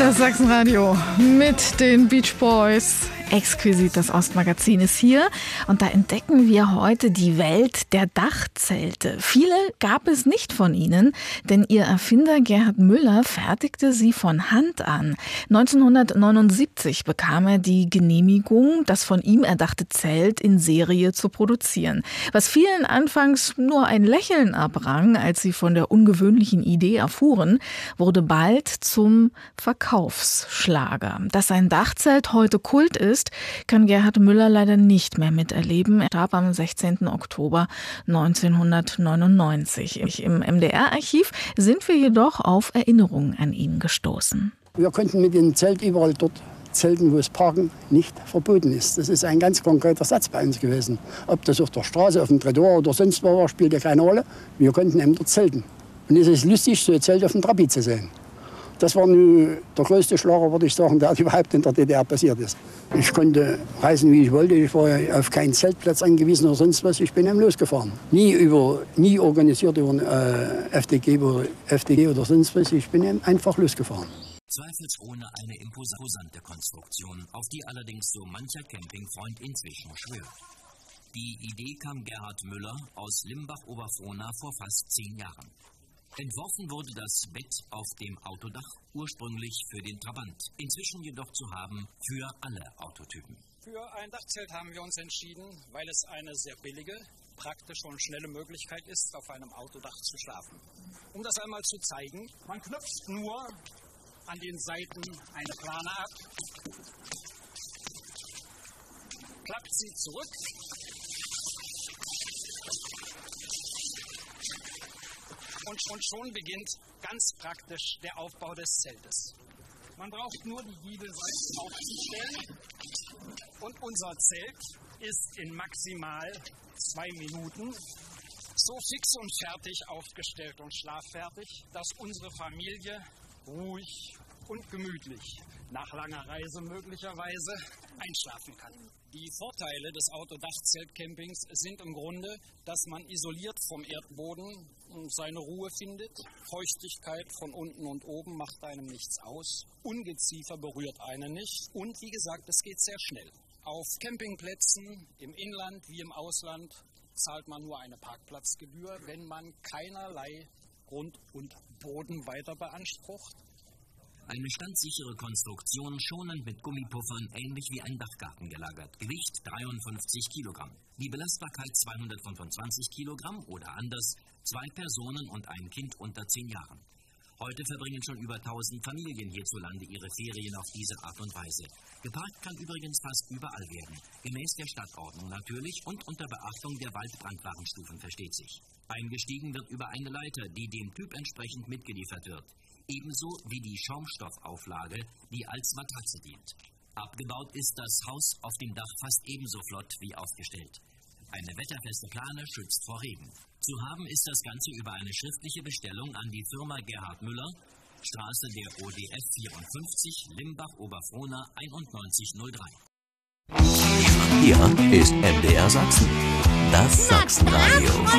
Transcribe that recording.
Das Sachsenradio mit den Beach Boys. Exquisit, das Ostmagazin ist hier und da entdecken wir heute die Welt der Dachzelte. Viele gab es nicht von ihnen, denn ihr Erfinder Gerhard Müller fertigte sie von Hand an. 1979 bekam er die Genehmigung, das von ihm erdachte Zelt in Serie zu produzieren. Was vielen anfangs nur ein Lächeln abrang, als sie von der ungewöhnlichen Idee erfuhren, wurde bald zum Verkaufsschlager. Dass ein Dachzelt heute Kult ist, kann Gerhard Müller leider nicht mehr miterleben. Er starb am 16. Oktober 1999. Im MDR-Archiv sind wir jedoch auf Erinnerungen an ihn gestoßen. Wir konnten mit dem Zelt überall dort zelten, wo es Parken nicht verboten ist. Das ist ein ganz konkreter Satz bei uns gewesen. Ob das auf der Straße, auf dem Trottoir oder sonst wo war, spielt ja keine Rolle. Wir konnten eben dort zelten. Und es ist lustig, so ein Zelt auf dem Trabi zu sehen. Das war nun der größte Schlager, würde ich sagen, der überhaupt in der DDR passiert ist. Ich konnte reisen, wie ich wollte. Ich war auf keinen Zeltplatz angewiesen oder sonst was. Ich bin eben losgefahren. Nie organisiert über FDG oder sonst was. Ich bin eben einfach losgefahren. Zweifelsohne eine imposante Konstruktion, auf die allerdings so mancher Campingfreund inzwischen schwört. Die Idee kam Gerhard Müller aus Limbach-Oberfrohna vor fast 10 Jahren. Entworfen wurde das Bett auf dem Autodach ursprünglich für den Trabant, inzwischen jedoch zu haben für alle Autotypen. Für ein Dachzelt haben wir uns entschieden, weil es eine sehr billige, praktische und schnelle Möglichkeit ist, auf einem Autodach zu schlafen. Um das einmal zu zeigen, man knöpft nur an den Seiten eine Plane ab, klappt sie zurück und schon beginnt ganz praktisch der Aufbau des Zeltes. Man braucht nur die Giebelseiten aufzustellen und unser Zelt ist in maximal 2 Minuten so fix und fertig aufgestellt und schlaffertig, dass unsere Familie ruhig und gemütlich nach langer Reise möglicherweise einschlafen kann. Die Vorteile des Autodachzeltcampings sind im Grunde, dass man isoliert vom Erdboden seine Ruhe findet. Feuchtigkeit von unten und oben macht einem nichts aus. Ungeziefer berührt einen nicht. Und wie gesagt, es geht sehr schnell. Auf Campingplätzen im Inland wie im Ausland zahlt man nur eine Parkplatzgebühr, wenn man keinerlei Grund und Boden weiter beansprucht. Eine standsichere Konstruktion, schonend mit Gummipuffern, ähnlich wie ein Dachgarten gelagert. Gewicht 53 Kilogramm. Die Belastbarkeit 225 Kilogramm oder anders 2 Personen und ein Kind unter 10 Jahren. Heute verbringen schon über 1000 Familien hierzulande ihre Ferien auf diese Art und Weise. Geparkt kann übrigens fast überall werden. Gemäß der Stadtordnung natürlich und unter Beachtung der Waldbrandwarnstufen, versteht sich. Eingestiegen wird über eine Leiter, die dem Typ entsprechend mitgeliefert wird. Ebenso wie die Schaumstoffauflage, die als Matratze dient. Abgebaut ist das Haus auf dem Dach fast ebenso flott wie aufgestellt. Eine wetterfeste Plane schützt vor Regen. Zu haben ist das Ganze über eine schriftliche Bestellung an die Firma Gerhard Müller, Straße der ODF 54, Limbach-Oberfrohna 9103. Hier ist MDR Sachsen, das Sachsenradio.